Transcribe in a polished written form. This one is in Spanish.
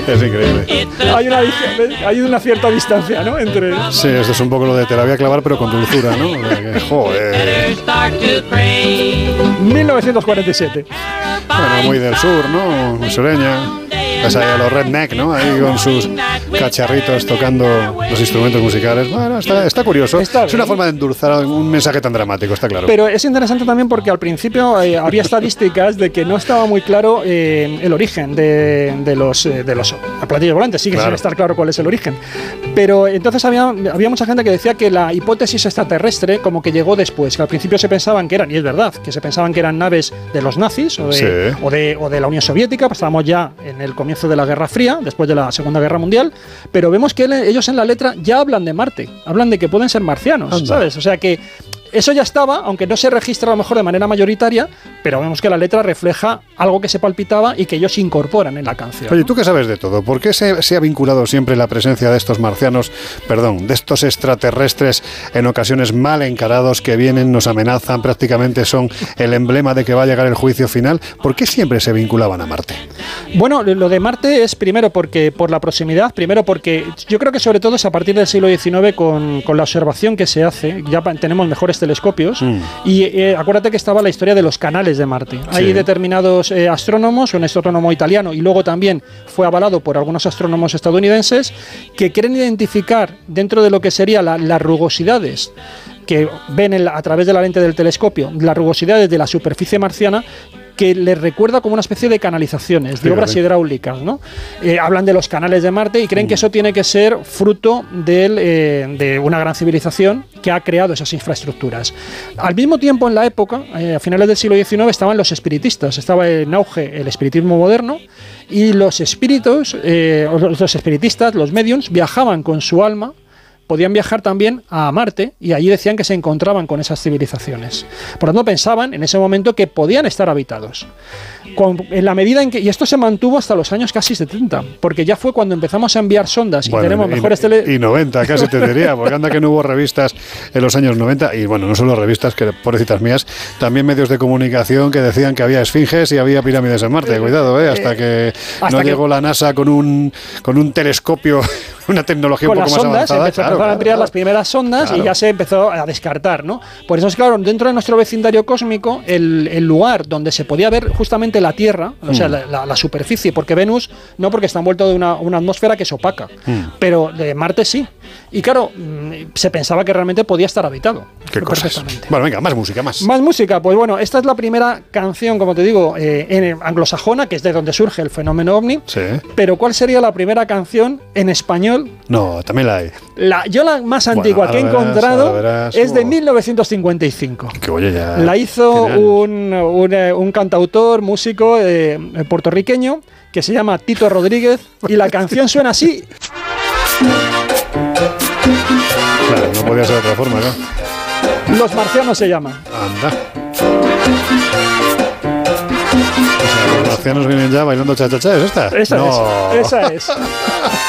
Es increíble. Hay una cierta distancia, ¿no? Entre... Sí, esto es un poco lo de te la voy a clavar, pero con dulzura, ¿no? Joder. 1947. Bueno, muy del sur, ¿no? Muy sureña. Pues ahí a los redneck, ¿no? Ahí con sus cacharritos tocando los instrumentos musicales. Bueno, está curioso. Es una forma de endulzar un mensaje tan dramático, está claro. Pero es interesante también porque al principio había estadísticas de que no estaba muy claro el origen de los platillos volantes. Sigue sin estar claro cuál es el origen. Pero entonces había mucha gente que decía que la hipótesis extraterrestre como que llegó después, que al principio se pensaban que eran, y es verdad, que se pensaban que eran naves de los nazis o de la Unión Soviética. Pues estábamos ya en el comienzo de la Guerra Fría, después de la Segunda Guerra Mundial, pero vemos que ellos en la letra ya hablan de Marte, hablan de que pueden ser marcianos, ¿sabes? O sea que eso ya estaba, aunque no se registra a lo mejor de manera mayoritaria, pero vemos que la letra refleja algo que se palpitaba y que ellos incorporan en la canción. Oye, ¿tú qué sabes de todo? ¿Por qué se ha vinculado siempre la presencia de estos marcianos, de estos extraterrestres en ocasiones mal encarados que vienen, nos amenazan, prácticamente son el emblema de que va a llegar el juicio final? ¿Por qué siempre se vinculaban a Marte? Bueno, lo de Marte es primero porque por la proximidad, primero porque yo creo que sobre todo es a partir del siglo XIX con la observación que se hace, ya tenemos mejores telescopios y acuérdate que estaba la historia de los canales de Marte. Hay determinados astrónomos, un astrónomo italiano y luego también fue avalado por algunos astrónomos estadounidenses que quieren identificar dentro de lo que sería las rugosidades que ven a través de la lente del telescopio, las rugosidades de la superficie marciana, que les recuerda como una especie de canalizaciones, de obras hidráulicas, ¿no? Hablan de los canales de Marte y creen que eso tiene que ser fruto de una gran civilización que ha creado esas infraestructuras. Al mismo tiempo, en la época, a finales del siglo XIX, estaban los espiritistas, estaba en auge el espiritismo moderno y los espíritus, los espiritistas, los mediums, viajaban con su alma. Podían viajar también a Marte y allí decían que se encontraban con esas civilizaciones. Por lo tanto, pensaban en ese momento que podían estar habitados. En la medida en que... Y esto se mantuvo hasta los años casi 70, porque ya fue cuando empezamos a enviar sondas y tenemos mejores Y 90, casi te diría, porque anda que no hubo revistas en los años 90, y bueno, no solo revistas, que pobrecitas mías, también medios de comunicación que decían que había esfinges y había pirámides en Marte. Cuidado, hasta que llegó la NASA con un telescopio, una tecnología un poco más avanzada. Empezaron a ampliar las primeras sondas y ya se empezó a descartar, ¿no? Por eso es claro, dentro de nuestro vecindario cósmico, el lugar donde se podía ver justamente la Tierra, o sea, la superficie, porque Venus no, porque está envuelto de una atmósfera que es opaca, pero de Marte sí. Y claro, se pensaba que realmente podía estar habitado. ¿Qué cosas? Bueno, venga, más música, más. Más música, pues bueno, esta es la primera canción, como te digo, en anglosajona, que es de donde surge el fenómeno OVNI. Sí. Pero ¿cuál sería la primera canción en español? No, también la hay. Yo la más antigua que he encontrado es de 1955. Que oye, ya. La hizo un cantautor, músico puertorriqueño que se llama Tito Rodríguez y la canción suena así. Claro, no podía ser de otra forma, ¿no? Los marcianos se llama. Anda. O sea, los marcianos vienen ya bailando cha-cha-cha, ¿es esta? Esa es.